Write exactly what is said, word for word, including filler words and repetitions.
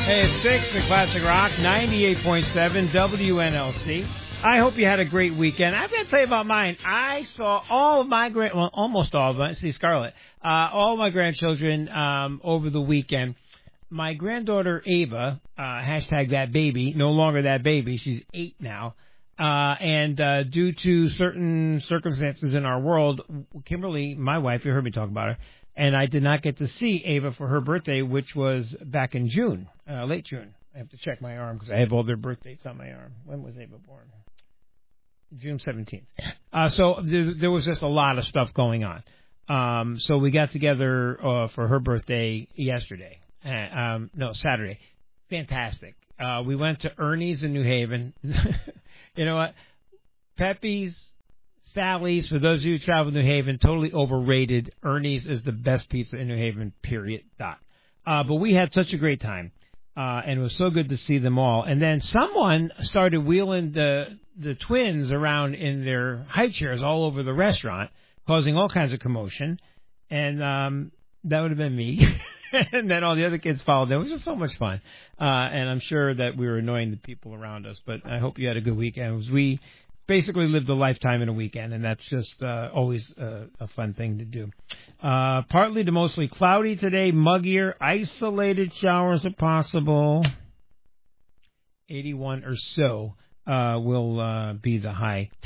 Hey, it's Six, the Classic Rock, ninety-eight point seven W N L C. I hope you had a great weekend. I've got to tell you about mine. I saw all of my grand, well, almost all of them. See, Scarlett, uh, all of my grandchildren um, over the weekend. My granddaughter Ava, uh, hashtag that baby, no longer that baby. She's eight now. Uh, and uh, due to certain circumstances in our world, Kimberly, my wife, you heard me talk about her, and I did not get to see Ava for her birthday, which was back in June, uh, late June. I have to check my arm because I have all their birth dates on my arm. When was Ava born? June seventeenth. Uh, so there, there was just a lot of stuff going on. Um, so we got together uh, for her birthday yesterday. Uh, um, no, Saturday. Fantastic. Uh, we went to Ernie's in New Haven. You know what? Pepe's, Sally's, for those of you who travel to New Haven, totally overrated. Ernie's is the best pizza in New Haven, period, dot. Uh, but we had such a great time, uh, and it was so good to see them all. And then someone started wheeling the the twins around in their high chairs all over the restaurant, causing all kinds of commotion. And um, that would have been me. And then all the other kids followed them. It was just so much fun. Uh, and I'm sure that we were annoying the people around us. But I hope you had a good weekend. We basically lived a lifetime in a weekend, and that's just uh, always uh, a fun thing to do. Uh, partly to mostly cloudy today, muggier, isolated showers if possible. eighty-one or so uh, will uh, be the high.